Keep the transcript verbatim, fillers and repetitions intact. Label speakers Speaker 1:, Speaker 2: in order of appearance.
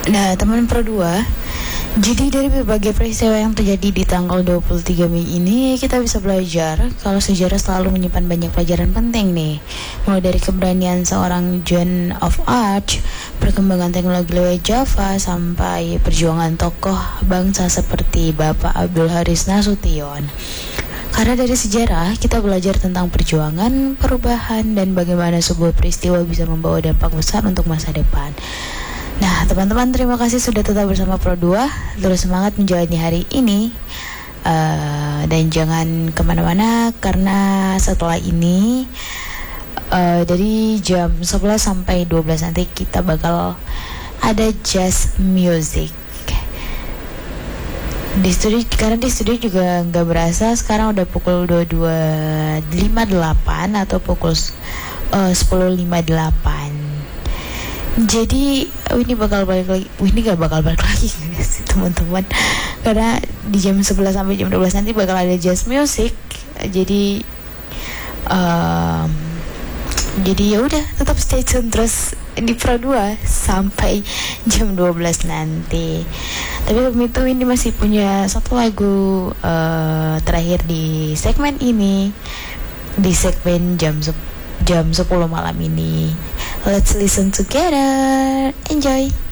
Speaker 1: Nah, teman Pro dua, jadi dari berbagai peristiwa yang terjadi di tanggal dua puluh tiga Mei ini, kita bisa belajar kalau sejarah selalu menyimpan banyak pelajaran penting nih. Mulai dari keberanian seorang Joan of Arc, perkembangan teknologi lewat Java, sampai perjuangan tokoh bangsa seperti Bapak Abdul Haris Nasution. Karena dari sejarah, kita belajar tentang perjuangan, perubahan, dan bagaimana sebuah peristiwa bisa membawa dampak besar untuk masa depan. Nah, teman-teman, terima kasih sudah tetap bersama Pro dua. Terus semangat menjalani hari ini, uh, dan jangan kemana-mana, karena setelah ini uh, dari jam sebelas sampai dua belas nanti kita bakal ada jazz music di studio. Karena di studio juga nggak berasa sekarang udah pukul dua puluh dua lima puluh delapan atau pukul uh, sepuluh lima puluh delapan. Jadi ini bakal balik lagi, ini gak bakal balik lagi sih teman-teman, karena di jam sebelas sampai jam dua belas nanti bakal ada jazz music. Jadi um, jadi ya udah, tetap stay tune terus di Pro dua sampai jam dua belas nanti. Tapi sebelum itu, ini masih punya satu lagu uh, terakhir di segmen ini, di segmen jam jam sepuluh malam ini. Let's listen together. Enjoy.